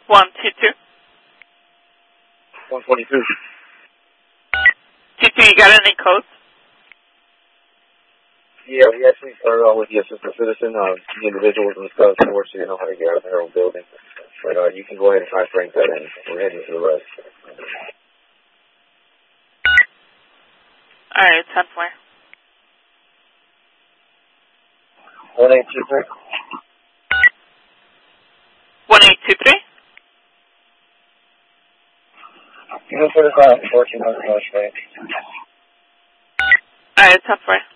122. 122. 22, you got any codes? Yeah, we actually started off with the assistant citizen. The individual was in the Scouts Force, so you know how to get out of their own building. But you can go ahead and try to bring that in. We're heading to the rest. All right, 10-4. 1823. 1823. You can put us on 1400 North Bank. All right, 10-4.